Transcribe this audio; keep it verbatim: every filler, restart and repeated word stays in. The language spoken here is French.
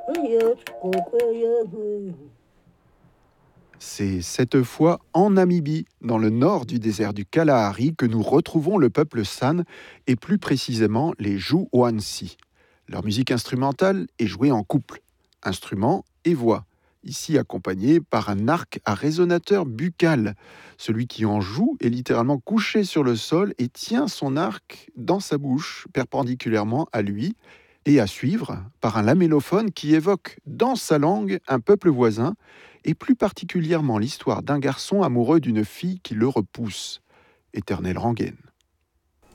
C'est cette fois en Namibie, dans le nord du désert du Kalahari, que nous retrouvons le peuple San, et plus précisément les Juwansi. Leur musique instrumentale est jouée en couple, instrument et voix, ici accompagnée par un arc à résonateur buccal. Celui qui en joue est littéralement couché sur le sol et tient son arc dans sa bouche, perpendiculairement à lui, et à suivre par un lamellophone qui évoque dans sa langue un peuple voisin, et plus particulièrement l'histoire d'un garçon amoureux d'une fille qui le repousse. Éternelle rengaine.